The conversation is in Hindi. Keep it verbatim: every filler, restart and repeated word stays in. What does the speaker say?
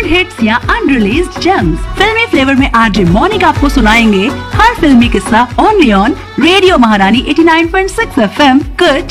ओल्ड हिट्स या अनरिलीज्ड जेम्स। फिल्मी फ्लेवर में आरजे मौनिक आपको सुनाएंगे हर फिल्मी किस्सा ओनली ऑन रेडियो महारानी eighty nine point six F M. कुछ